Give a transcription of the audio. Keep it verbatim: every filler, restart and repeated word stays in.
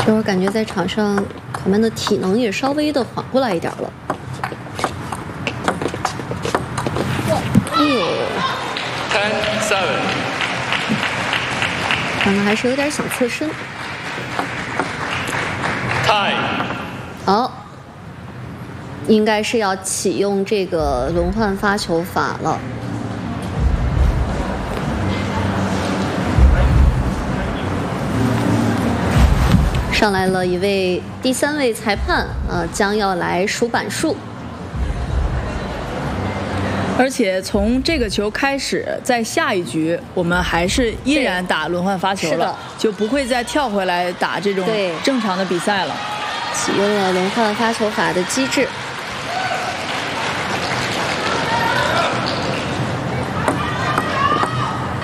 这会儿感觉在场上他们的体能也稍微的缓过来一点了。哎呦 ten seven， 刚刚还是有点想侧身。 tie， 好，应该是要启用这个轮换发球法了。上来了一位第三位裁判，呃，将要来数板数。 而且从这个球开始，在下一局我们还是依然打轮换发球了，就不会再跳回来打这种正常的比赛了。 启用了轮换发球法的机制。